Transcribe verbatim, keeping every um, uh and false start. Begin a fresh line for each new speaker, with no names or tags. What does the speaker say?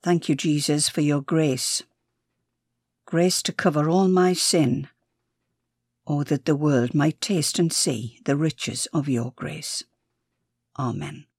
Thank you, Jesus, for your grace. Grace to cover all my sin. Oh, that the world might taste and see the riches of your grace. Amen.